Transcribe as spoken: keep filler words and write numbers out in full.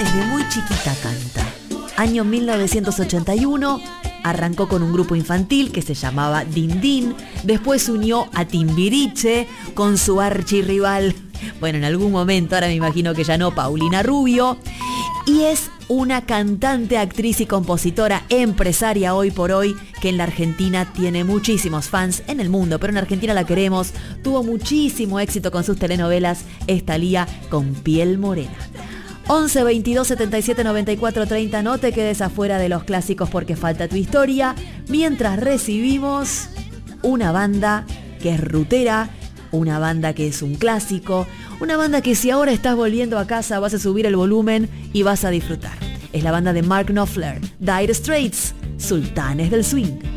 desde muy chiquita canta. Año mil novecientos ochenta y uno, arrancó con un grupo infantil que se llamaba Din Din, después se unió a Timbiriche con su archirrival, bueno, en algún momento, ahora me imagino que ya no, Paulina Rubio, y es una cantante, actriz y compositora, empresaria hoy por hoy, que en la Argentina tiene muchísimos fans, en el mundo, pero en Argentina la queremos. Tuvo muchísimo éxito con sus telenovelas, es Thalía con Piel Morena. once veintidós setenta y siete noventa y cuatro treinta, no te quedes afuera de los clásicos porque falta tu historia, mientras recibimos una banda que es rutera, una banda que es un clásico, una banda que si ahora estás volviendo a casa vas a subir el volumen y vas a disfrutar. Es la banda de Mark Knopfler, Dire Straits, Sultanes del Swing.